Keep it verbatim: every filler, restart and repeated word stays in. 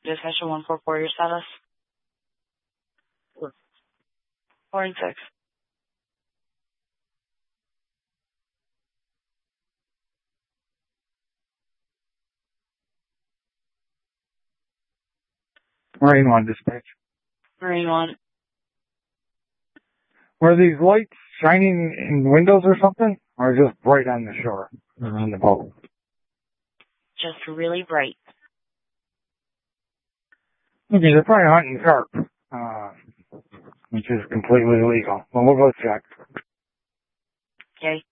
Discussion one four four, your status? Four and six. Marine one, dispatch. Marine one. Were these lights shining in windows or something? Or just bright on the shore? Or on the boat? Just really bright. Okay, they're probably hunting carp, uh, which is completely illegal. Well, we'll go check. Okay.